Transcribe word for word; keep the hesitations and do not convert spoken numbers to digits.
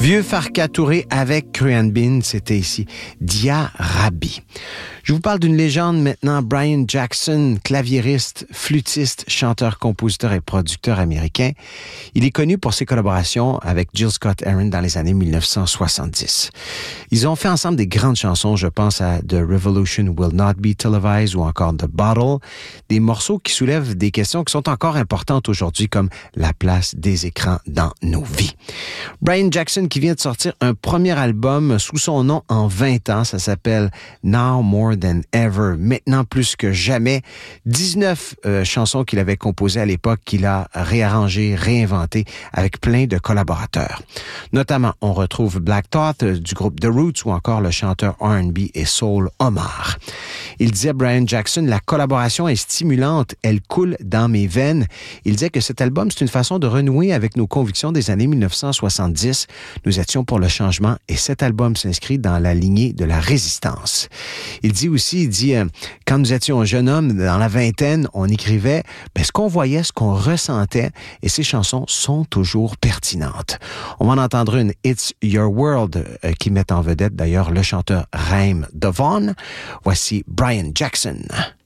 Vieux Farka Touré avec Cruan Bean, c'était ici Dia Rabbi. Je vous parle d'une légende maintenant, Brian Jackson, claviériste, flûtiste, chanteur, compositeur et producteur américain. Il est connu pour ses collaborations avec Jill Scott-Heron dans les années dix-neuf cent soixante-dix. Ils ont fait ensemble des grandes chansons, je pense à The Revolution Will Not Be Televised ou encore The Bottle, des morceaux qui soulèvent des questions qui sont encore importantes aujourd'hui comme la place des écrans dans nos vies. Brian Jackson qui vient de sortir un premier album sous son nom en vingt ans, ça s'appelle Now More Than Ever, maintenant plus que jamais. dix-neuf euh, chansons qu'il avait composées à l'époque, qu'il a réarrangées, réinventées avec plein de collaborateurs. Notamment, on retrouve Black Thought euh, du groupe The Roots ou encore le chanteur R and B et soul Omar. Il disait, Brian Jackson, la collaboration est stimulante, elle coule dans mes veines. Il disait que cet album, c'est une façon de renouer avec nos convictions des années dix-neuf cent soixante-dix. Nous étions pour le changement et cet album s'inscrit dans la lignée de la résistance. Il dit aussi, il dit, euh, quand nous étions un jeune homme dans la vingtaine, on écrivait ben, ce qu'on voyait, ce qu'on ressentait et ces chansons sont toujours pertinentes. On va en entendre une, It's Your World, euh, qui met en vedette d'ailleurs le chanteur Raim Devon. Voici Brian Jackson.